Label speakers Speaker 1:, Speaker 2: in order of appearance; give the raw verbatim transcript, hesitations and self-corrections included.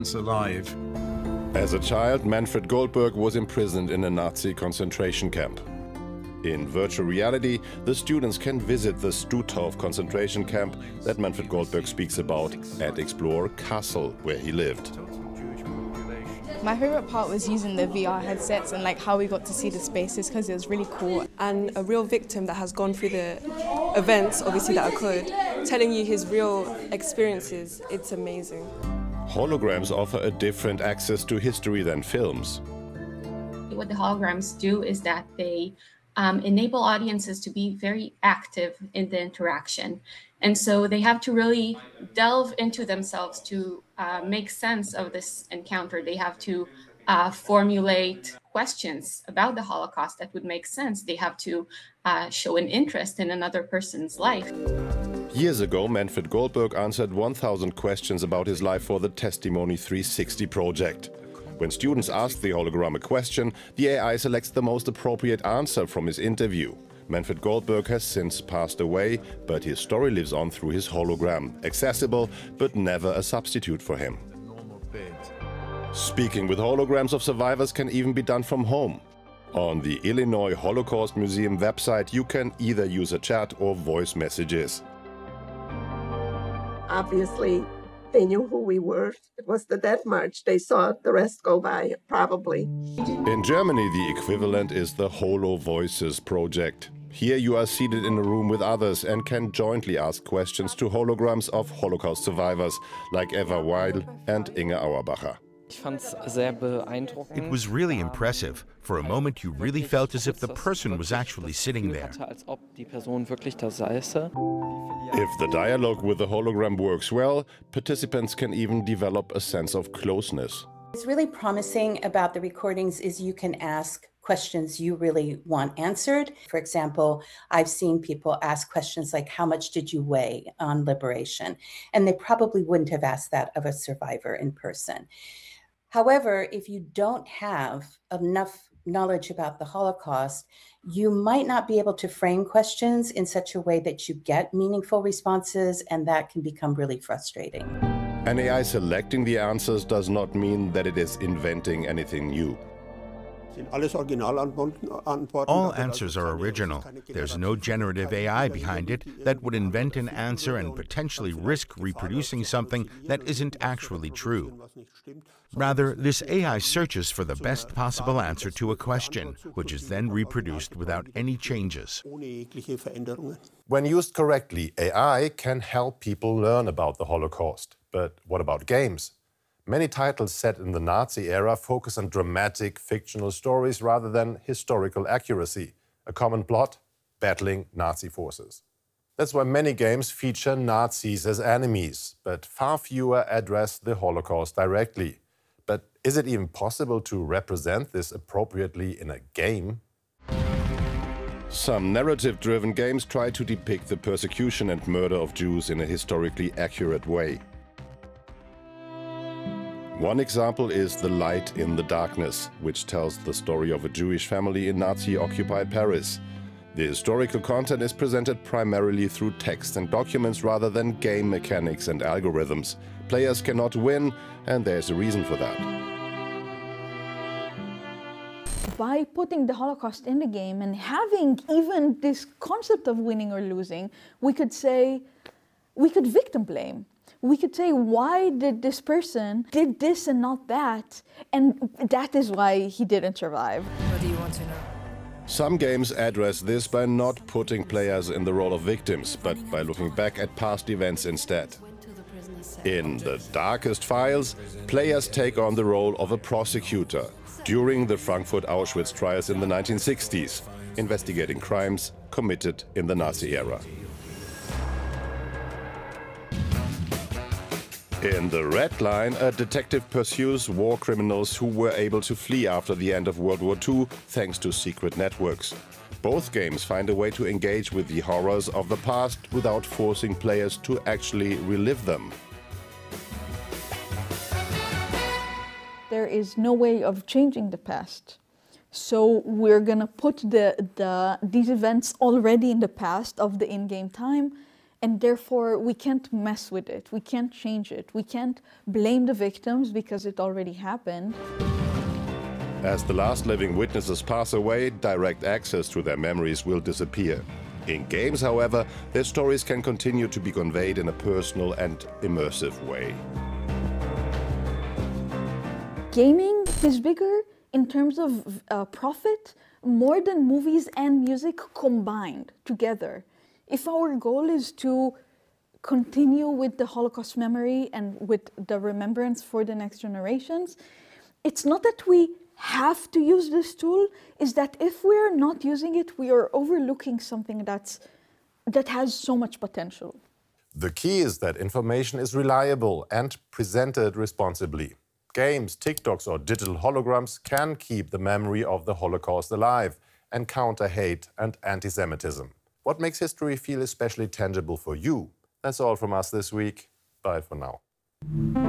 Speaker 1: alive.
Speaker 2: As a child, Manfred Goldberg was imprisoned in a Nazi concentration camp. In virtual reality, the students can visit the Stutthof concentration camp that Manfred Goldberg speaks about and explore Kassel, where he lived.
Speaker 3: My favorite part was using the V R headsets and like how we got to see the spaces because it was really cool.
Speaker 4: And a real victim that has gone through the events, obviously, that occurred, telling you his real experiences, it's amazing.
Speaker 2: Holograms offer a different access to history than films.
Speaker 5: What the holograms do is that they um, enable audiences to be very active in the interaction. And so they have to really delve into themselves to uh, make sense of this encounter. They have to uh, formulate questions about the Holocaust that would make sense. They have to uh, show an interest in another person's life.
Speaker 2: Years ago, Manfred Goldberg answered one thousand questions about his life for the Testimony three sixty project. When students ask the hologram a question, the A I selects the most appropriate answer from his interview. Manfred Goldberg has since passed away, but his story lives on through his hologram, accessible but never a substitute for him. Speaking with holograms of survivors can even be done from home. On the Illinois Holocaust Museum website, you can either use a chat or voice messages.
Speaker 6: Obviously, they knew who we were. It was the Death March. They saw the rest go by, probably.
Speaker 2: In Germany, the equivalent is the Holo Voices project. Here you are seated in a room with others and can jointly ask questions to holograms of Holocaust survivors like Eva Weil and Inge Auerbacher.
Speaker 7: It was really impressive. For a moment, you really felt as if the person was actually sitting there.
Speaker 2: If the dialogue with the hologram works well, participants can even develop a sense of closeness.
Speaker 8: What's really promising about the recordings is you can ask questions you really want answered. For example, I've seen people ask questions like, how much did you weigh on liberation? And they probably wouldn't have asked that of a survivor in person. However, if you don't have enough knowledge about the Holocaust, you might not be able to frame questions in such a way that you get meaningful responses, and that can become really frustrating.
Speaker 2: An A I selecting the answers does not mean that it is inventing anything new.
Speaker 7: All answers are original. There's no generative A I behind it that would invent an answer and potentially risk reproducing something that isn't actually true. Rather, this A I searches for the best possible answer to a question, which is then reproduced without any changes.
Speaker 2: When used correctly, A I can help people learn about the Holocaust. But what about games? Many titles set in the Nazi era focus on dramatic, fictional stories rather than historical accuracy. A common plot? Battling Nazi forces. That's why many games feature Nazis as enemies, but far fewer address the Holocaust directly. But is it even possible to represent this appropriately in a game? Some narrative-driven games try to depict the persecution and murder of Jews in a historically accurate way. One example is The Light in the Darkness, which tells the story of a Jewish family in Nazi-occupied Paris. The historical content is presented primarily through text and documents rather than game mechanics and algorithms. Players cannot win, and there's a reason for that.
Speaker 9: By putting the Holocaust in the game and having even this concept of winning or losing, we could say, we could victim blame. We could say, why did this person did this and not that? And that is why he didn't survive.
Speaker 10: What do you want to know?
Speaker 2: Some games address this by not putting players in the role of victims, but by looking back at past events instead. In The Darkest Files, players take on the role of a prosecutor during the Frankfurt Auschwitz trials in the nineteen sixties, investigating crimes committed in the Nazi era. In The Red Line, a detective pursues war criminals who were able to flee after the end of World War Two thanks to secret networks. Both games find a way to engage with the horrors of the past without forcing players to actually relive them.
Speaker 9: There is no way of changing the past. So we're gonna put the, the, these events already in the past of the in-game time, And therefore, we can't mess with it. We can't change it. We can't blame the victims because it already happened.
Speaker 2: As the last living witnesses pass away, direct access to their memories will disappear. In games, however, their stories can continue to be conveyed in a personal and immersive way.
Speaker 9: Gaming is bigger in terms of uh, profit more than movies and music combined together. If our goal is to continue with the Holocaust memory and with the remembrance for the next generations, it's not that we have to use this tool, is that if we're not using it, we are overlooking something that's, that has so much potential.
Speaker 2: The key is that information is reliable and presented responsibly. Games, TikToks or digital holograms can keep the memory of the Holocaust alive and counter hate and anti-Semitism. What makes history feel especially tangible for you? That's all from us this week. Bye for now.